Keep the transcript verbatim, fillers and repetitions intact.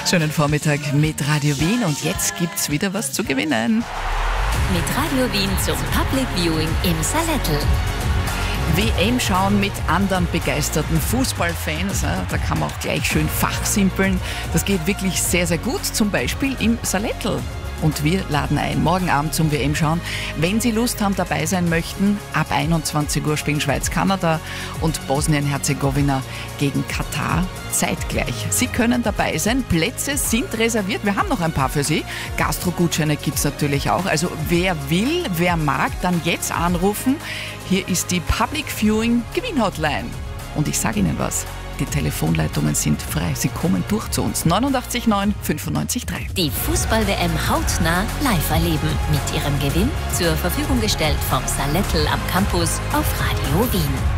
Schönen Vormittag mit Radio Wien und jetzt gibt's wieder was zu gewinnen. Mit Radio Wien zum Public Viewing im Salettl. W M schauen mit anderen begeisterten Fußballfans. Da kann man auch gleich schön fachsimpeln. Das geht wirklich sehr, sehr gut, zum Beispiel im Salettl. Und wir laden ein, morgen Abend zum W M schauen. Wenn Sie Lust haben, dabei sein möchten, ab einundzwanzig Uhr spielen Schweiz-Kanada und Bosnien-Herzegowina gegen Katar zeitgleich. Sie können dabei sein, Plätze sind reserviert. Wir haben noch ein paar für Sie. Gastro-Gutscheine gibt es natürlich auch. Also wer will, wer mag, dann jetzt anrufen. Hier ist die Public Viewing Gewinn-Hotline. Und ich sage Ihnen was. Die Telefonleitungen sind frei. Sie kommen durch zu uns. neunundachtzig neun fünfundneunzig drei. Die Fußball-W M hautnah live erleben. Mit ihrem Gewinn zur Verfügung gestellt vom Salettl am Campus auf Radio Wien.